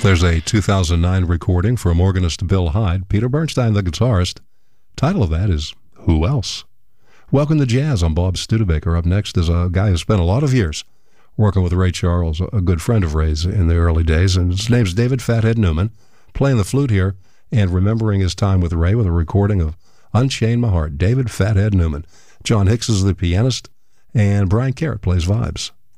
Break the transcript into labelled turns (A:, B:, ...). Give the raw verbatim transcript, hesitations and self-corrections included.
A: There's a two thousand nine recording from organist Bill Hyde, Peter Bernstein, the guitarist. Title of that is Who Else? Welcome to Jazz. I'm Bob Studebaker. Up next is a guy who spent a lot of years working with Ray Charles, a good friend of Ray's in the early days, and his name's David Fathead Newman, playing the flute here and remembering his time with Ray with a recording of Unchain My Heart. David Fathead Newman. John Hicks is the pianist, and Brian Carrott plays vibes.